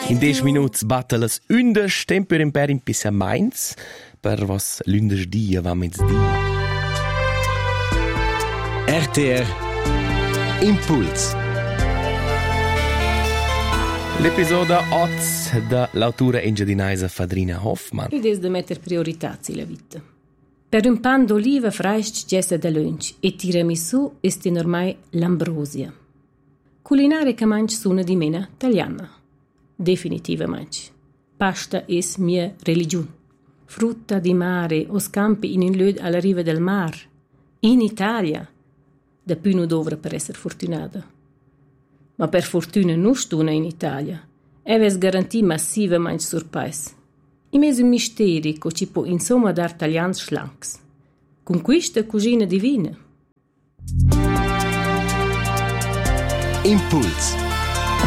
In 10 minuti batte las 11 temper in per in pissa Mainz per was lundes dia va mezz dia. RTR Impuls. L'episodio 8 da l'autura engiadinaisa Fadrina Hoffmann. Ed es de metter priorità la vita. Per un pan d'oliva freist gessa da lunch e tiramisù esti ormai l'ambrosia. Culinare che mangi suna di mena italiana. Definitivamente. Pasta es mia religione. Frutta di mare o scampi in un lud alla riva del mar. In Italia. Da più non dovrà per essere fortunata. Ma per fortuna non stuna in Italia. Eves garantì massiva mangi sul paese. I mesi misteri che ci può insomma dar taglians schlanks. Con questa cucina divina. Impuls.